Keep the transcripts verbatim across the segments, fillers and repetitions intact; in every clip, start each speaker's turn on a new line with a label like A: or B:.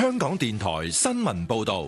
A: 香港電台新聞報道。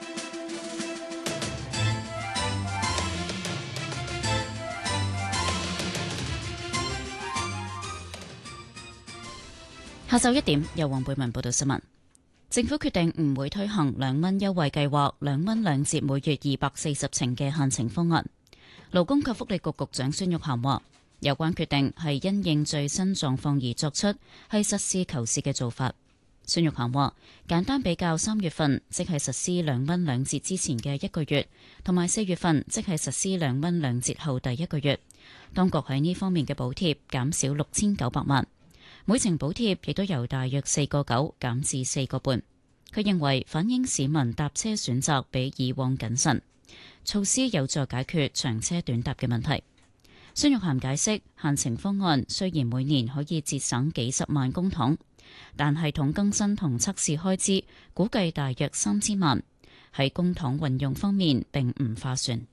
B: 下晝一點，由黃貝文報道新聞。政府決定唔會推行兩蚊優惠計劃，兩蚊兩折每月二百四十程嘅限程方案。勞工及福利局局長孫玉菡話，有關決定係因應最新狀況而作出，係實事求是嘅做法。孫玉菡話，簡單比較三月份即係實施兩蚊兩折之前嘅一個月，同埋四月份即係實施兩蚊兩折後第一個月，當局喺呢方面嘅補貼減少六千九百萬。每程補貼亦都由大約四個九減至四個半。佢認為反映市民搭車選擇比以往謹慎，措施有助解決長車短搭嘅問題。孫玉菡解釋，限程方案雖然每年可以節省幾十萬公帑，但系統更新同測試開支估計大約三千萬，喺公帑運用方面並唔划算。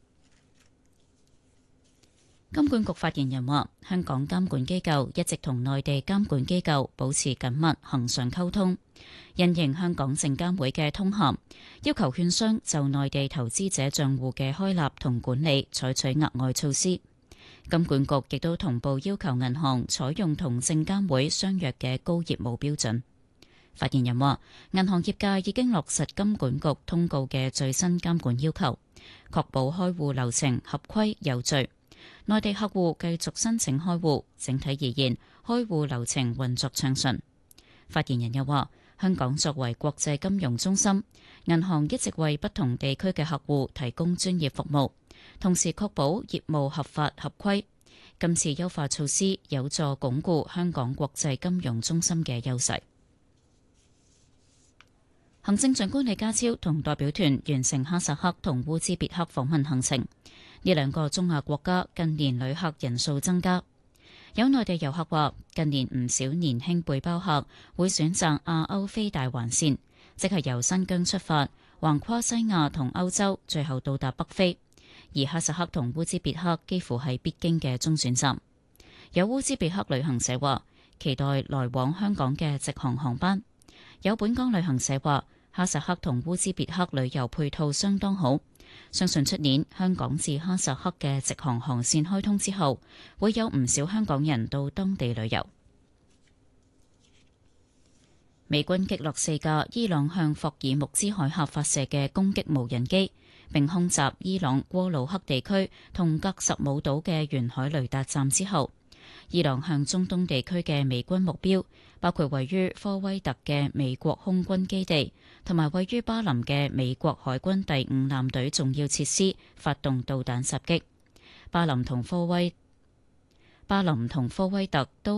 B: 金管局發言人話，香港監管機構一直同內地監管機構保持緊密恆常溝通，因應香港證監會嘅通函，要求券商就內地投資者帳戶嘅開立同管理採取額外措施。金管局亦都同步要求銀行採用同證監會相若嘅高業務標準。發言人話，銀行業界已經落實金管局通告嘅最新監管要求，確保開戶流程合規有序。內地客戶繼續申請開戶，整體而言，開戶流程運作暢順。發言人又話，香港作為國際金融中心，銀行一直為不同地區嘅客戶提供專業服務，同時確保業務合法合規。今次優化措施有助鞏固香港國際金融中心嘅優勢。行政長官李家超同代表團完成哈薩克同烏茲別克訪問行程。呢兩個中亞國家近年旅客人數增加，有內地遊客話，近年唔少年輕背包客會選擇亞歐非大環線，即係由新疆出發，橫跨西亞同歐洲，最後到達北非。而哈薩克同烏茲別克幾乎係必經嘅中轉站。有烏茲別克旅行社話，期待來往香港嘅直航航班。有本港旅行社話，哈薩克同烏茲別克旅遊配套相當好。相信出年香港至哈薩克嘅直航航線開通之後，會有唔少香港人到當地旅遊。美軍擊落四架伊朗向霍爾木茲海峽發射嘅攻擊無人機，並空襲伊朗戈魯克地區同格什姆島嘅沿海雷達站之後，伊朗向中東地區嘅美軍目標，包括位於科威特嘅美國空軍基地同埋位於巴林嘅美國海軍第五艦隊重要設施，發動導彈襲擊。巴林同科威巴林同科威特都